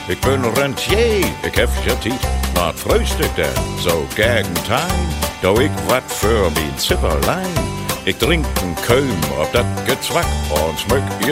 Ik ben rentier, ik heb je tijd. Maar het frühstuk dan, zo gegen time. Doe ik wat voor mijn zipperlein. Ik drink een keum op dat gezwak en smuk